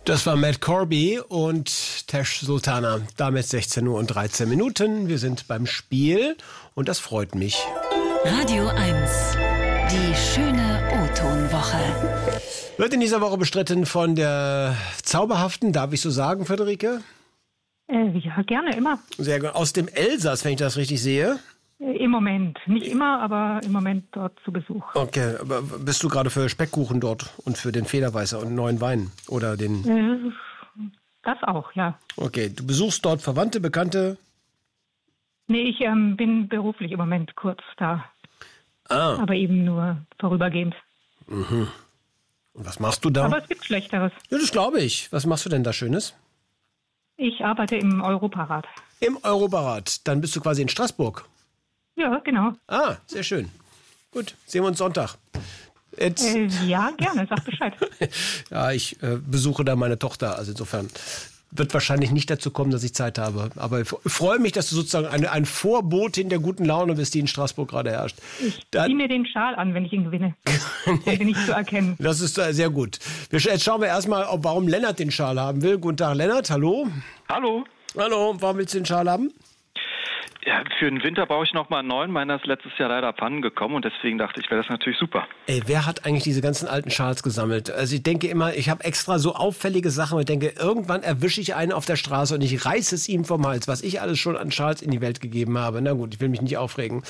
Das war Matt Corby und Tesh Sultana. Damit 16 Uhr und 13 Minuten. Wir sind beim Spiel und das freut mich. Radio 1, die schöne O-Ton-Woche. Wird in dieser Woche bestritten von der zauberhaften, darf ich so sagen, Friederike? Ja, gerne, immer. Sehr gut. Aus dem Elsass, wenn ich das richtig sehe. Im Moment. Nicht immer, aber im Moment dort zu Besuch. Okay, aber bist du gerade für Speckkuchen dort und für den Federweißer und neuen Wein? Oder den? Das auch, ja. Okay, du besuchst dort Verwandte, Bekannte? Nee, ich bin beruflich im Moment kurz da. Aber eben nur vorübergehend. Mhm. Und was machst du da? Aber es gibt Schlechteres. Ja, das glaube ich. Was machst du denn da Schönes? Ich arbeite im Europarat. Im Europarat. Dann bist du quasi in Straßburg. Ja, genau. Ah, sehr schön. Gut, sehen wir uns Sonntag. Ja, gerne, sag Bescheid. Ja, ich besuche da meine Tochter, also insofern wird wahrscheinlich nicht dazu kommen, dass ich Zeit habe. Aber ich freue mich, dass du sozusagen ein Vorbotin der guten Laune bist, die in Straßburg gerade herrscht. Ich ziehe mir den Schal an, wenn ich ihn gewinne. Dann bin ich zu erkennen. Das ist sehr gut. Jetzt schauen wir erstmal, warum Lennart den Schal haben will. Guten Tag, Lennart, hallo. Hallo. Hallo, warum willst du den Schal haben? Ja, für den Winter brauche ich noch mal einen neuen. Meiner ist letztes Jahr leider abhanden gekommen und deswegen dachte ich, wäre das natürlich super. Ey, wer hat eigentlich diese ganzen alten Schals gesammelt? Also ich denke immer, ich habe extra so auffällige Sachen und ich denke, irgendwann erwische ich einen auf der Straße und ich reiße es ihm vom Hals, was ich alles schon an Schals in die Welt gegeben habe. Na gut, ich will mich nicht aufregen.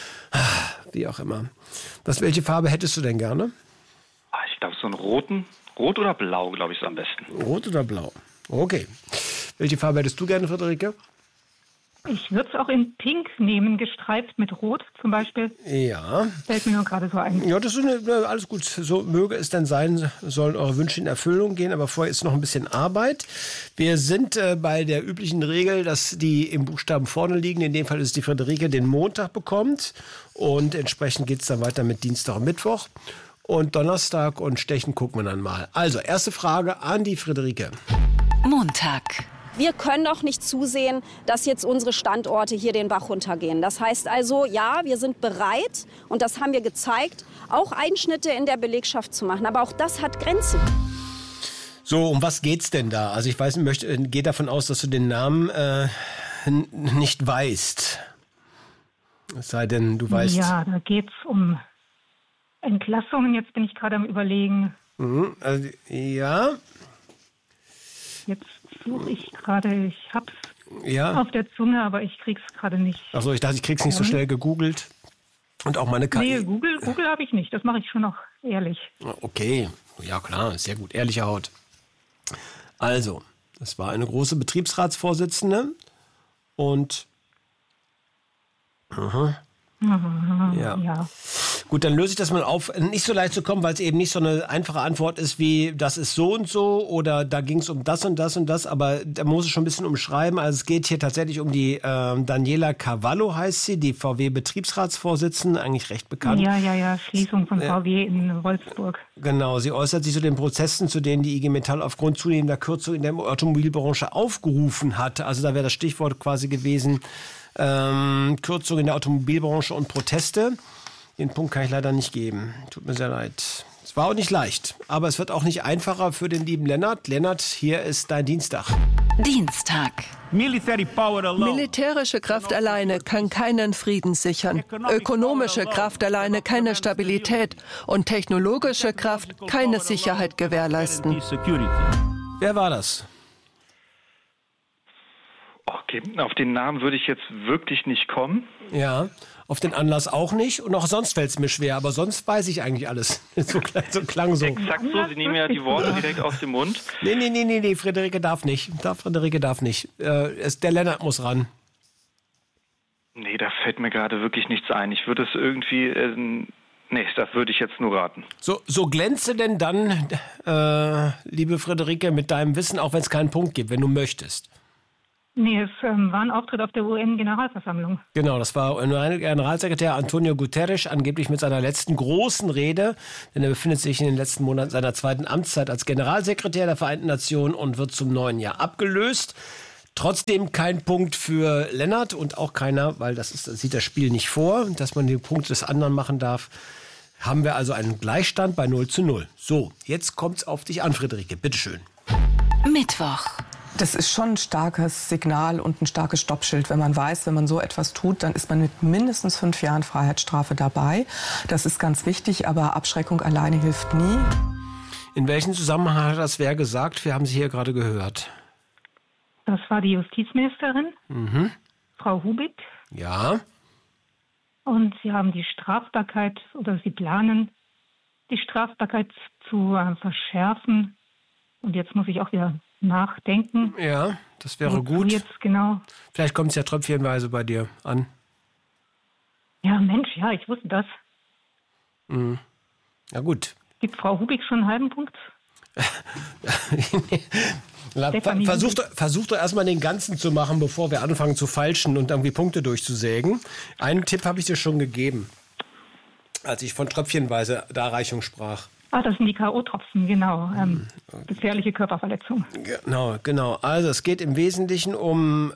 Wie auch immer. Welche Farbe hättest du denn gerne? Ich glaube, so einen roten. Rot oder blau, glaube ich, ist am besten. Rot oder blau? Okay. Welche Farbe hättest du gerne, Friederike? Ich würde es auch in Pink nehmen, gestreift mit Rot zum Beispiel. Ja. Fällt mir nur gerade so ein. Ja, das ist alles gut. So möge es denn sein, sollen eure Wünsche in Erfüllung gehen. Aber vorher ist noch ein bisschen Arbeit. Wir sind bei der üblichen Regel, dass die im Buchstaben vorne liegen. In dem Fall ist die Friederike, den Montag bekommt. Und entsprechend geht es dann weiter mit Dienstag und Mittwoch. Und Donnerstag und Stechen gucken wir dann mal. Also, erste Frage an die Friederike. Montag. Wir können doch nicht zusehen, dass jetzt unsere Standorte hier den Bach runtergehen. Das heißt also, ja, wir sind bereit, und das haben wir gezeigt, auch Einschnitte in der Belegschaft zu machen. Aber auch das hat Grenzen. So, um was geht's denn da? Also ich gehe davon aus, dass du den Namen nicht weißt. Es sei denn, du weißt... Ja, da geht's um Entlassungen. Jetzt bin ich gerade am Überlegen. Also, ja... Jetzt suche ich gerade, ich hab's auf der Zunge, aber ich krieg's gerade nicht. Achso, ich dachte, ich krieg's nicht so schnell gegoogelt. Und auch meine KI. Nee, Google habe ich nicht. Das mache ich schon noch ehrlich. Okay, ja klar, sehr gut. Ehrliche Haut. Also, das war eine große Betriebsratsvorsitzende und ja. Gut, dann löse ich das mal auf. Nicht so leicht zu kommen, weil es eben nicht so eine einfache Antwort ist wie, das ist so und so oder da ging es um das und das und das, aber da muss es schon ein bisschen umschreiben. Also es geht hier tatsächlich um die Daniela Cavallo heißt sie, die VW-Betriebsratsvorsitzende, eigentlich recht bekannt. Ja, Schließung von VW in Wolfsburg. Genau, sie äußert sich zu den Prozessen, zu denen die IG Metall aufgrund zunehmender Kürzungen in der Automobilbranche aufgerufen hat. Also da wäre das Stichwort quasi gewesen, Kürzungen in der Automobilbranche und Proteste. Den Punkt kann ich leider nicht geben. Tut mir sehr leid. Es war auch nicht leicht, aber es wird auch nicht einfacher für den lieben Lennart. Lennart, hier ist dein Dienstag. Dienstag. Militärische Kraft alleine kann keinen Frieden sichern. Ökonomische Kraft alleine keine Stabilität. Und technologische Kraft keine Sicherheit gewährleisten. Wer war das? Okay, auf den Namen würde ich jetzt wirklich nicht kommen. Ja, auf den Anlass auch nicht. Und auch sonst fällt es mir schwer. Aber sonst weiß ich eigentlich alles. So klang so. Exakt so, Sie nehmen ja die Worte direkt aus dem Mund. Nee, Friederike darf nicht. Friederike darf nicht. Der Lennart muss ran. Nee, da fällt mir gerade wirklich nichts ein. Ich würde es irgendwie... Nee, das würde ich jetzt nur raten. So glänze denn dann, liebe Friederike, mit deinem Wissen, auch wenn es keinen Punkt gibt, wenn du möchtest. Nee, es war ein Auftritt auf der UN-Generalversammlung. Genau, das war Generalsekretär Antonio Guterres, angeblich mit seiner letzten großen Rede. Denn er befindet sich in den letzten Monaten seiner zweiten Amtszeit als Generalsekretär der Vereinten Nationen und wird zum neuen Jahr abgelöst. Trotzdem kein Punkt für Lennart und auch keiner, weil das sieht das Spiel nicht vor, dass man den Punkt des anderen machen darf. Haben wir also einen Gleichstand bei 0:0. So, jetzt kommt's auf dich an, Friederike. Bitteschön. Mittwoch. Das ist schon ein starkes Signal und ein starkes Stoppschild, wenn man weiß, wenn man so etwas tut, dann ist man mit mindestens 5 Jahren Freiheitsstrafe dabei. Das ist ganz wichtig, aber Abschreckung alleine hilft nie. In welchem Zusammenhang hat das wer gesagt? Wir haben Sie hier gerade gehört. Das war die Justizministerin, Frau Hubig. Ja. Und sie haben die Strafbarkeit oder sie planen, die Strafbarkeit zu verschärfen. Und jetzt muss ich auch wieder nachdenken. Ja, das wäre gut. Jetzt genau. Vielleicht kommt es ja tröpfchenweise bei dir an. Ja, Mensch, ja, ich wusste das. Ja, gut. Gibt Frau Hubig schon einen halben Punkt? Versuch doch erstmal den ganzen zu machen, bevor wir anfangen zu falschen und irgendwie Punkte durchzusägen. Einen Tipp habe ich dir schon gegeben, als ich von tröpfchenweise Darreichung sprach. Das sind die K.O.-Tropfen, genau. Gefährliche Körperverletzung. Genau. Also es geht im Wesentlichen um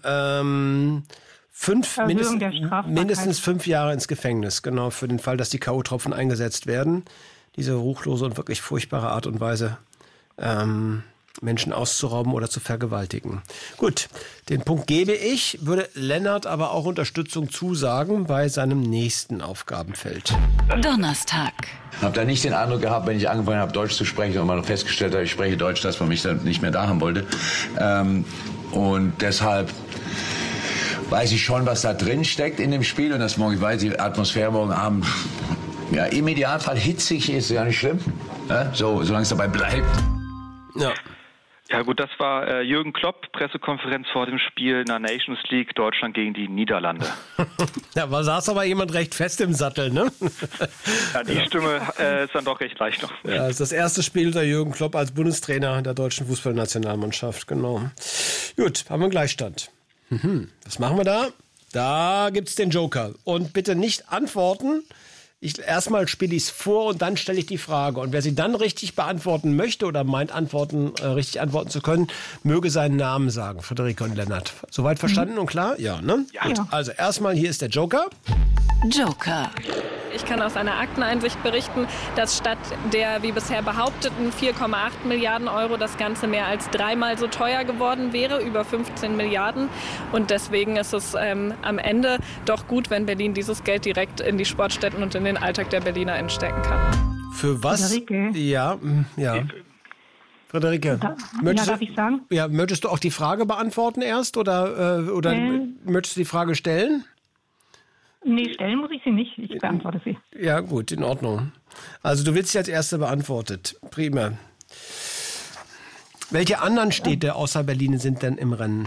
mindestens 5 Jahre ins Gefängnis, genau, für den Fall, dass die K.O.-Tropfen eingesetzt werden. Diese ruchlose und wirklich furchtbare Art und Weise, Menschen auszurauben oder zu vergewaltigen. Gut, den Punkt gebe ich, würde Lennart aber auch Unterstützung zusagen bei seinem nächsten Aufgabenfeld. Donnerstag. Ich habe da nicht den Eindruck gehabt, wenn ich angefangen habe, Deutsch zu sprechen und mal festgestellt habe, ich spreche Deutsch, dass man mich dann nicht mehr da haben wollte. Und deshalb weiß ich schon, was da drin steckt in dem Spiel. Und das morgen, ich weiß, die Atmosphäre morgen Abend, ja, im Idealfall hitzig ist, ja nicht schlimm. Ja, solange es dabei bleibt. Ja. Ja gut, das war Jürgen Klopp, Pressekonferenz vor dem Spiel in der Nations League, Deutschland gegen die Niederlande. Da saß aber jemand recht fest im Sattel, ne? Ja, die Stimme ist dann doch recht leicht noch. Ja, das ist das erste Spiel unter Jürgen Klopp als Bundestrainer der deutschen Fußballnationalmannschaft, genau. Gut, haben wir einen Gleichstand. Was machen wir da? Da gibt's den Joker. Und bitte nicht antworten. Erstmal spiele ich es vor und dann stelle ich die Frage. Und wer sie dann richtig beantworten möchte oder meint, richtig antworten zu können, möge seinen Namen sagen. Friederike und Lennart. Soweit verstanden und klar? Ja, ne? Ja. Gut. Also erstmal, hier ist der Joker. Joker. Ich kann aus einer Akteneinsicht berichten, dass statt der wie bisher behaupteten 4,8 Milliarden Euro das Ganze mehr als 3-mal so teuer geworden wäre, über 15 Milliarden. Und deswegen ist es am Ende doch gut, wenn Berlin dieses Geld direkt in die Sportstätten und in den Alltag der BerlinerInnen stecken kann. Für was? Friederike. Ja. Friederike, darf ich sagen? Ja, möchtest du auch die Frage beantworten erst oder möchtest du die Frage stellen? Nee, stellen muss ich sie nicht. Ich beantworte sie. Ja, gut, in Ordnung. Also du willst sie als Erste beantwortet. Prima. Welche anderen Städte außer Berlin sind denn im Rennen?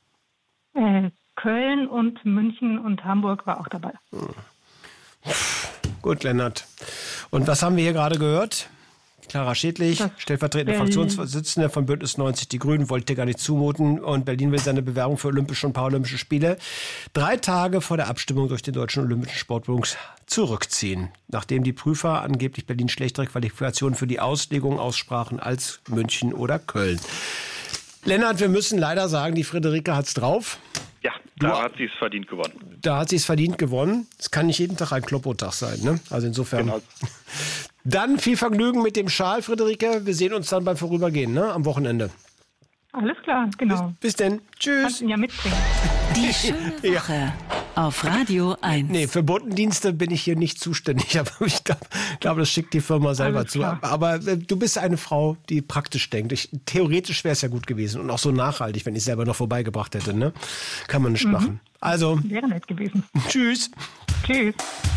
Köln und München und Hamburg war auch dabei. Gut, Lennart. Und was haben wir hier gerade gehört? Clara Schädlich, stellvertretende Fraktionsvorsitzende von Bündnis 90 Die Grünen, wollte gar nicht zumuten. Und Berlin will seine Bewerbung für Olympische und Paralympische Spiele 3 Tage vor der Abstimmung durch den Deutschen Olympischen Sportbund zurückziehen. Nachdem die Prüfer angeblich Berlin schlechtere Qualifikationen für die Auslegung aussprachen als München oder Köln. Lennart, wir müssen leider sagen, die Friederike hat's drauf. Ja, da hat sie es verdient gewonnen. Da hat sie es verdient gewonnen. Es kann nicht jeden Tag ein Kloppo-Tag sein, ne? Also insofern. Genau. Dann viel Vergnügen mit dem Schal, Friederike. Wir sehen uns dann beim Vorübergehen, ne? Am Wochenende. Alles klar, genau. Bis denn. Tschüss. Kannst ihn ja mitbringen. Die schöne Woche auf Radio 1. Nee, für Botendienste bin ich hier nicht zuständig, aber ich glaube, das schickt die Firma selber zu. Aber du bist eine Frau, die praktisch denkt. Theoretisch wäre es ja gut gewesen und auch so nachhaltig, wenn ich es selber noch vorbeigebracht hätte. Ne? Kann man nicht machen. Also. Wäre nett gewesen. Tschüss. Tschüss.